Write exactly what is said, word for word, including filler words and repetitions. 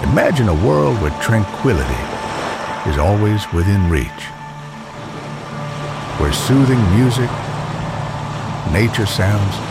Imagine a world where tranquility is always within reach, where soothing music, nature sounds,